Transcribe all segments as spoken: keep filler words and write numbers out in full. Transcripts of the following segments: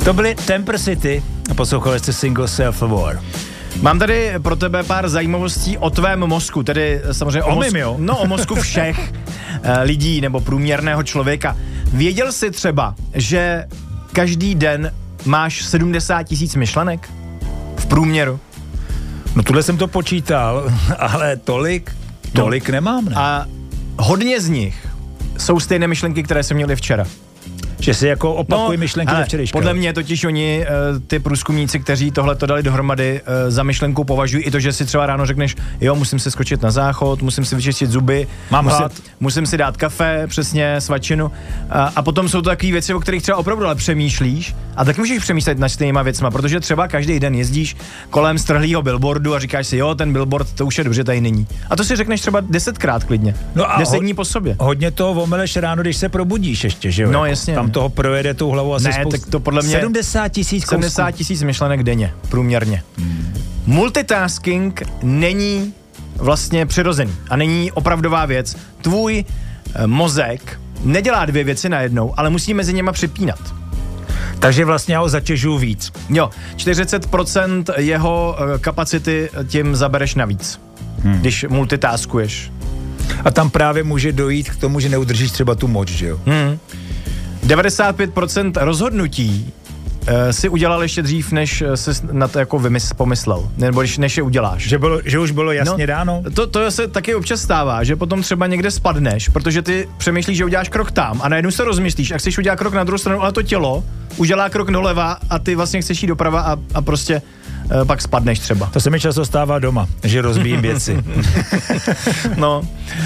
To byly Temper City a poslouchali jste single Self-Aware. Mám tady pro tebe pár zajímavostí o tvém mozku, tedy samozřejmě o, o, mozku, mým, jo? no, o mozku všech lidí nebo průměrného člověka. Věděl jsi třeba, že každý den máš sedmdesát tisíc myšlenek v průměru? No tuhle jsem to počítal, ale tolik, tolik no. nemám, ne? A hodně z nich jsou stejné myšlenky, které jsem měl včera. Že si jako opakují no, myšlenky ze včerejška. Podle mě totiž oni, ty průzkumníci, kteří tohle to dali dohromady, za myšlenku považují i to, že si třeba ráno řekneš, jo, musím si skočit na záchod, musím si vyčistit zuby, mám musím, hlad. musím si dát kafe, přesně, svačinu. A, a potom jsou to takové věci, o kterých třeba opravdu ale přemýšlíš a tak můžeš přemýšlet nad stejnýma věcma, protože třeba každý den jezdíš kolem strhlýho billboardu a říkáš si, jo, ten billboard, to už je dobře, tady není. A to si řekneš třeba desetkrát klidně. No a deset ho, dní po sobě. Hodně toho omeleš ráno, když se probudíš ještě, že jo? No jasně. Tam toho projede tou hlavou asi ne, spoust... tak to podle mě sedmdesát tisíc sedmdesát tisíc myšlenek denně, průměrně. Hmm. Multitasking není vlastně přirozený a není opravdová věc. Tvůj eh, mozek nedělá dvě věci najednou, ale musí mezi něma připínat. Takže vlastně já ho zatěžuju víc. Jo, čtyřicet procent jeho eh, kapacity tím zabereš navíc, hmm. když multitaskuješ. A tam právě může dojít k tomu, že neudržíš třeba tu moč, že jo? Hmm. devadesát pět procent rozhodnutí uh, si udělal ještě dřív, než jsi na to jako vymysl, pomyslel, nebo když, než je uděláš. Že, bylo, že už bylo jasně no, dáno? To, to se taky občas stává, že potom třeba někde spadneš, protože ty přemýšlíš, že uděláš krok tam a najednou se rozmyslíš a chceš udělat krok na druhou stranu, ale to tělo udělá krok doleva a ty vlastně chceš jít doprava a, a prostě uh, pak spadneš třeba. To se mi často stává doma, že rozbíjím věci. No, uh,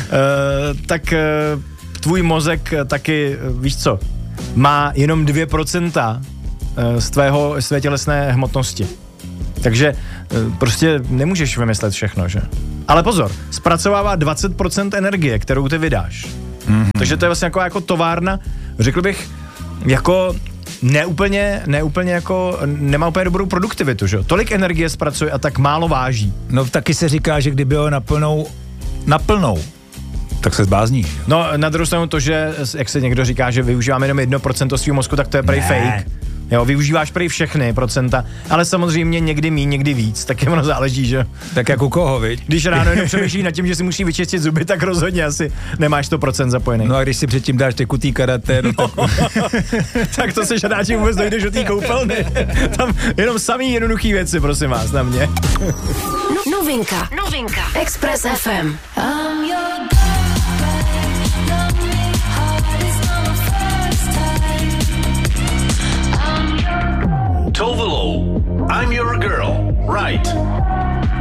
tak uh, tvůj mozek taky, uh, víš co, má jenom dvě procenta z tvého, z tvé tělesné hmotnosti. Takže prostě nemůžeš vymyslet všechno, že? Ale pozor, zpracovává dvacet procent energie, kterou ty vydáš. Mm-hmm. Takže to je vlastně jako, jako továrna, řekl bych, jako neúplně, neúplně jako, nemá úplně dobrou produktivitu, že? Tolik energie zpracuje a tak málo váží. No taky se říká, že kdyby ho naplnou, naplnou, tak se zbázníš. No na druhou stranu to, že, jak se někdo říká, že využíváme jenom jedno procento svého mozku, tak to je prej fake. Jo, využíváš prej všechny procenta, ale samozřejmě někdy míň, někdy víc, tak ono záleží, že? Tak jak u koho, viď? Když ráno jenom přemýšlíš nad tím, že si musí vyčistit zuby, tak rozhodně asi nemáš sto procent zapojený. No a když si předtím dáš tekutý karate, no tak... tak to se žádá, že vůbec dojdeš do té koupelny. Tam jenom samý jednoduchý věci, prosím vás, na mě. Novinka, novinka, Express ef em. Tovolo, I'm your girl, right.